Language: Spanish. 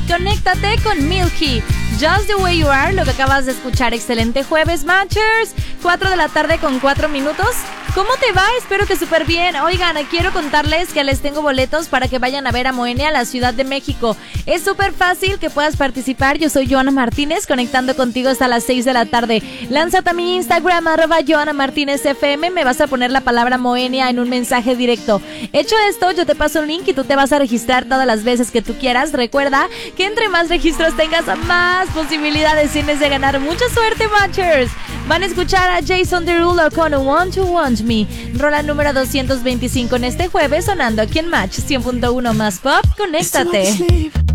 Conéctate con Milky. Just the Way You Are, lo que acabas de escuchar. Excelente jueves, Matchers. 4 de la tarde con 4 minutos. ¿Cómo te va? Espero que súper bien. Oigan, quiero contarles que les tengo boletos para que vayan a ver a Moenia a la Ciudad de México. Es súper fácil que puedas participar. Yo soy Joana Martínez, conectando contigo hasta las 6 de la tarde. Lánzate a mi Instagram, @JoanaMartínezFM. Me vas a poner la palabra Moenia en un mensaje directo. Hecho esto, yo te paso un link y tú te vas a registrar todas las veces que tú quieras. Recuerda que entre más registros tengas, más posibilidades tienes de ganar. Mucha suerte, Matchers. Van a escuchar a Jason Derulo con Want to Want Me, rola número 225 en este jueves, sonando aquí en Match 100.1 más Pop. Conéctate.